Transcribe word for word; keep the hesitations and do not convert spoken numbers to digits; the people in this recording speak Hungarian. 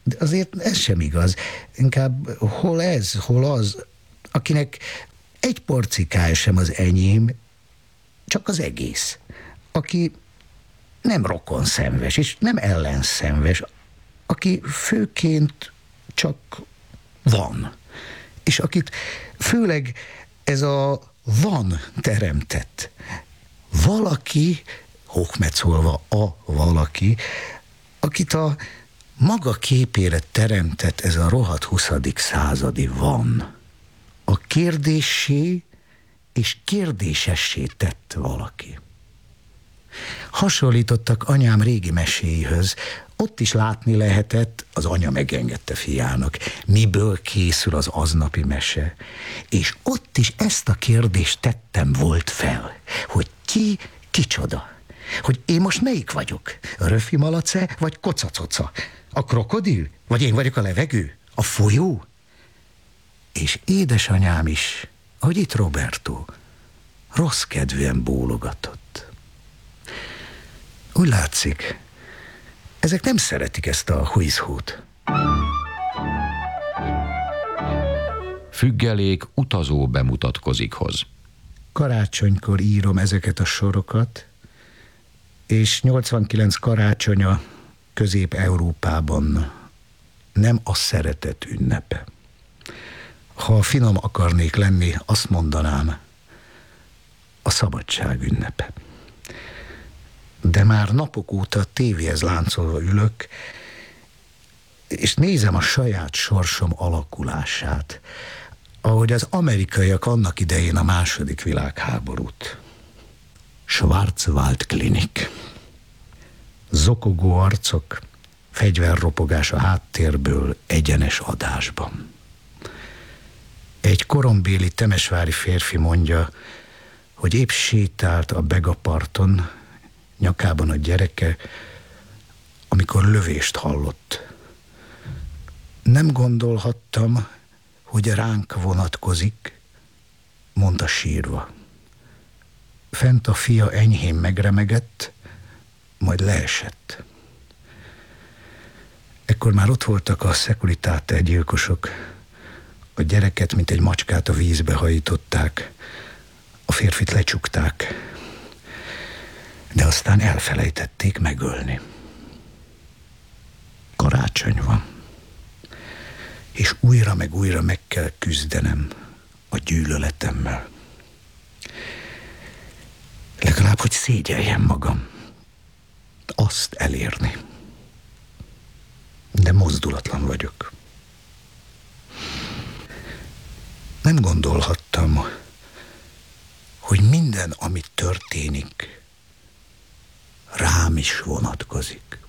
De azért ez sem igaz. Inkább hol ez, hol az, akinek egy porcikája sem az enyém, csak az egész. Aki nem rokonszenves, és nem ellenszenves, aki főként csak van. És akit főleg ez a van teremtett. Valaki, hókmetszolva a valaki, akit a maga képére teremtett ez a rohadt huszadik századi van. A kérdéssé és kérdésessé tett valaki. Hasonlítottak anyám régi meséihöz, ott is látni lehetett, az anya megengedte fiának, miből készül az aznapi mese. És ott is ezt a kérdést tettem volt fel, hogy ki kicsoda. Hogy én most melyik vagyok? A röfi malace vagy kocacoca? A krokodil? Vagy én vagyok a levegő? A folyó? És édesanyám is, hogy itt Roberto, rossz kedvűen bólogatott. Úgy látszik, ezek nem szeretik ezt a huizhót. Függelék utazó bemutatkozikhoz. Karácsonykor írom ezeket a sorokat, és nyolcvankilenc karácsonya Közép-Európában nem a szeretet ünnepe. Ha finom akarnék lenni, azt mondanám, a szabadság ünnepe. De már napok óta tévéhez láncolva ülök, és nézem a saját sorsom alakulását, ahogy az amerikaiak annak idején a második világháborút. Schwarzwald Klinik. Zokogó arcok, fegyverropogás a háttérből egyenes adásban. Egy korombéli temesvári férfi mondja, hogy épp sétált a Begaparton, nyakában a gyereke, amikor lövést hallott. Nem gondolhattam, hogy ránk vonatkozik, mondta sírva. Fent a fia enyhén megremegett, majd leesett. Ekkor már ott voltak a Securitate gyilkosok. A gyereket, mint egy macskát a vízbe hajították, a férfit lecsukták, de aztán elfelejtették megölni. Karácsony van, és újra meg újra meg kell küzdenem a gyűlöletemmel. Legalább, hogy szégyeljem magam, azt elérni. De mozdulatlan vagyok. Nem gondolhattam, hogy minden, ami történik, rám is vonatkozik.